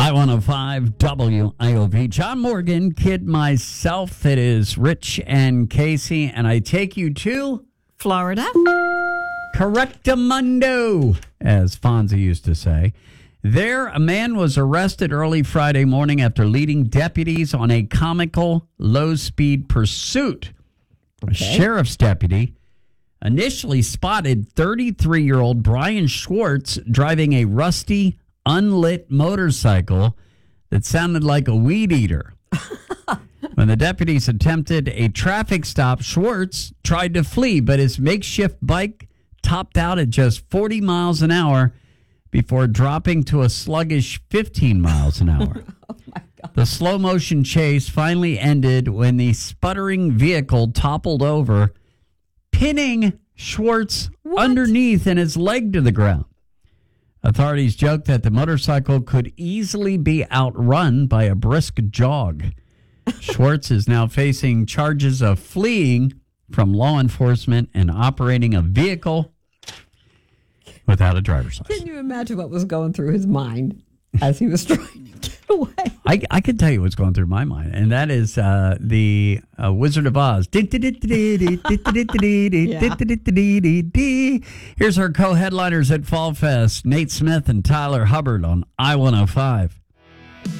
I-105 WIOV. John Morgan, Kid myself. It is Rich and Casey, and I take you to Florida. Correctamundo, as Fonzie used to say. There, a man was arrested early Friday morning after leading deputies on a comical low-speed pursuit. A sheriff's deputy initially spotted 33-year-old Brian Schwartz driving a rusty, unlit motorcycle that sounded like a weed eater. When the deputies attempted a traffic stop, Schwartz tried to flee, but his makeshift bike topped out at just 40 miles an hour before dropping to a sluggish 15 miles an hour. Oh my God. The slow-motion chase finally ended when the sputtering vehicle toppled over, pinning Schwartz underneath and his leg to the ground. Authorities joked that the motorcycle could easily be outrun by a brisk jog. Schwartz is now facing charges of fleeing from law enforcement and operating a vehicle without a driver's license. Can you imagine what was going through his mind as he was trying to get away? I can tell you what's going through my mind, and that is the Wizard of Oz. Here's our co-headliners at Fall Fest, Nate Smith and Tyler Hubbard on I-105.